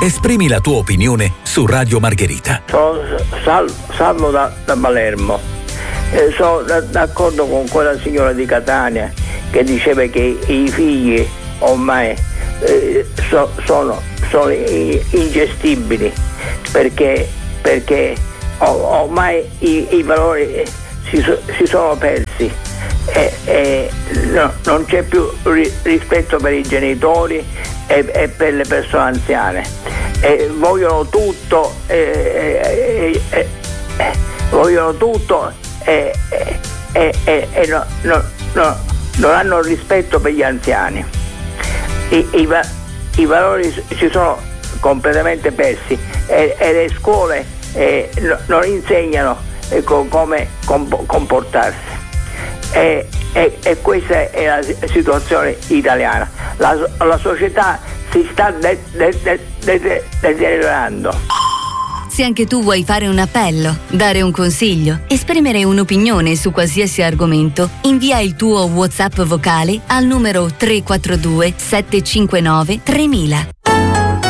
Esprimi la tua opinione su Radio Margherita. Sono Salvo da Palermo. Sono d'accordo con quella signora di Catania che diceva che i figli ormai sono ingestibili perché ormai i valori si sono persi e non c'è più rispetto per i genitori e per le persone anziane, vogliono tutto e non hanno rispetto per gli anziani. I valori si sono completamente persi e le scuole non insegnano come comportarsi e questa è la situazione italiana. La società si sta deteriorando. Se anche tu vuoi fare un appello, dare un consiglio, esprimere un'opinione su qualsiasi argomento, invia il tuo WhatsApp vocale al numero 342 759 3000.